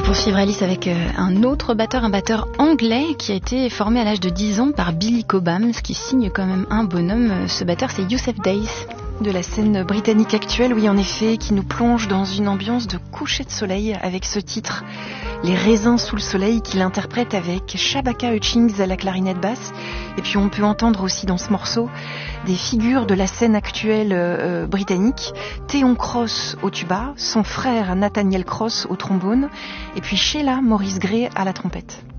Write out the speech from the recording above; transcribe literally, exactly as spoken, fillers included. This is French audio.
poursuivre Alice avec euh, un autre batteur, un batteur anglais qui a été formé à l'âge de dix ans par Billy Cobham, ce qui signe quand même un bonhomme. Ce batteur, c'est Youssef Days. De la scène britannique actuelle, oui en effet, qui nous plonge dans une ambiance de coucher de soleil avec ce titre Les raisins sous le soleil, qu'il interprète avec Shabaka Hutchings à la clarinette basse. Et puis on peut entendre aussi dans ce morceau des figures de la scène actuelle euh, britannique. Theon Cross au tuba, son frère Nathaniel Cross au trombone, et puis Sheila Morris Gray à la trompette.